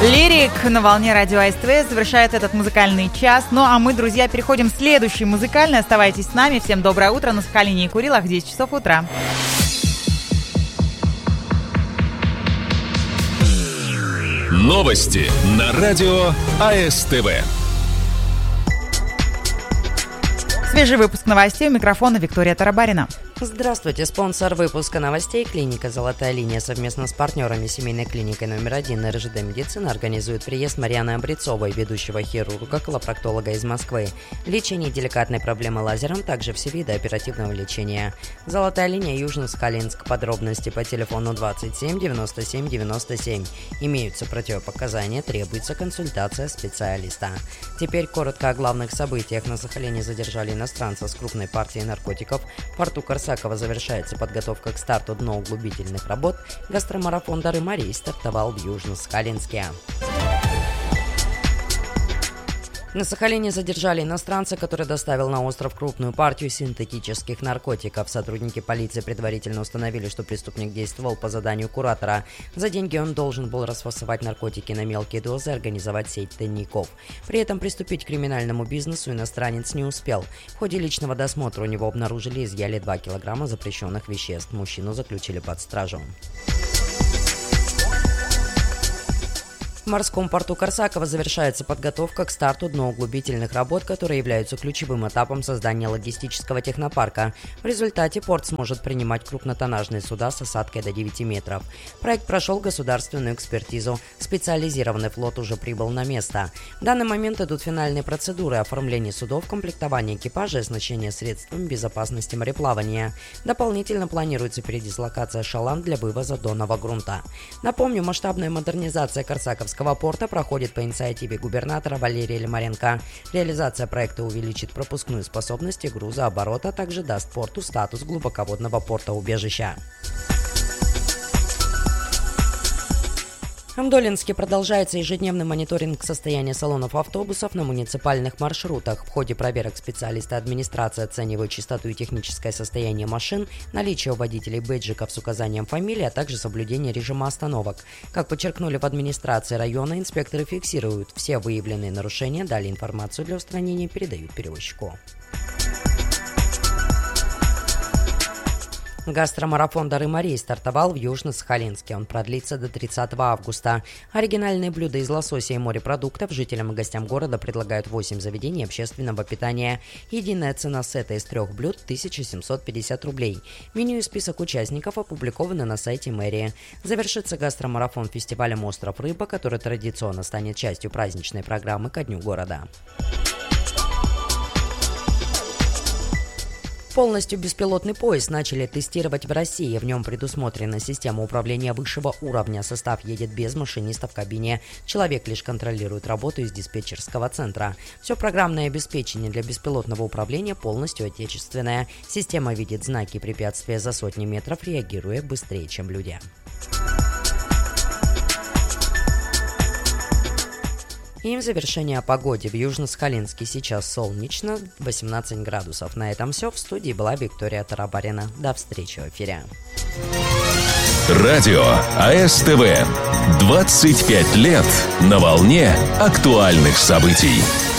Лирик на волне радио АСТВ завершает этот музыкальный час. Ну а мы, друзья, переходим в следующий музыкальный. Оставайтесь с нами. Всем доброе утро. На Сахалине и Курилах 10 часов утра. Новости на радио АСТВ. Свежий выпуск новостей. У микрофона Виктория Тарабарина. Здравствуйте. Спонсор выпуска новостей — клиника «Золотая линия» совместно с партнерами семейной клиникой номер 1 на РЖД «Медицина» организует приезд Марьяны Обрецовой, ведущего хирурга-колопроктолога из Москвы. Лечение деликатной проблемы лазером, также все виды оперативного лечения. «Золотая линия», Южно-Сахалинск. Подробности по телефону 27 97 97. Имеются противопоказания, требуется консультация специалиста. Теперь коротко о главных событиях. На Сахалине задержали иностранца с крупной партией наркотиков. В порту Корсакова завершается подготовка к старту дноуглубительных работ. Гастромарафон «Дары Марии» стартовал в Южно-Сахалинске. На Сахалине задержали иностранца, который доставил на остров крупную партию синтетических наркотиков. Сотрудники полиции предварительно установили, что преступник действовал по заданию куратора. За деньги он должен был расфасовать наркотики на мелкие дозы и организовать сеть тайников. При этом приступить к криминальному бизнесу иностранец не успел. В ходе личного досмотра у него обнаружили и изъяли 2 килограмма запрещенных веществ. Мужчину заключили под стражу. В морском порту Корсакова завершается подготовка к старту дноуглубительных работ, которые являются ключевым этапом создания логистического технопарка. В результате порт сможет принимать крупнотоннажные суда с осадкой до 9 метров. Проект прошел государственную экспертизу. Специализированный флот уже прибыл на место. В данный момент идут финальные процедуры оформления судов, комплектования экипажа и оснащения средствами безопасности мореплавания. Дополнительно планируется передислокация шалан для вывоза донного грунта. Напомню, масштабная модернизация Корсаковского порта проходит по инициативе губернатора Валерия Лимаренко. Реализация проекта увеличит пропускную способность и грузооборота, а также даст порту статус глубоководного порта-убежища. В Амдолинске продолжается ежедневный мониторинг состояния салонов автобусов на муниципальных маршрутах. В ходе проверок специалисты администрации оценивают чистоту и техническое состояние машин, наличие у водителей бейджиков с указанием фамилии, а также соблюдение режима остановок. Как подчеркнули в администрации района, инспекторы фиксируют все выявленные нарушения, далее информацию для устранения передают перевозчику. Гастромарафон «Дары Марии» стартовал в Южно-Сахалинске. Он продлится до 30 августа. Оригинальные блюда из лосося и морепродуктов жителям и гостям города предлагают 8 заведений общественного питания. Единая цена сета из 3 блюд – 1750 рублей. Меню и список участников опубликованы на сайте мэрии. Завершится гастромарафон фестивалем «Остров Рыба», который традиционно станет частью праздничной программы ко Дню города. Полностью беспилотный поезд начали тестировать в России. В нем предусмотрена система управления высшего уровня. Состав едет без машиниста в кабине. Человек лишь контролирует работу из диспетчерского центра. Все программное обеспечение для беспилотного управления полностью отечественное. Система видит знаки и препятствия за сотни метров, реагируя быстрее, чем люди. И в завершение о погоде. В Южно-Сахалинске сейчас солнечно, 18 градусов. На этом все. В студии была Виктория Тарабарина. До встречи в эфире. Радио АСТВ. 25 лет на волне актуальных событий.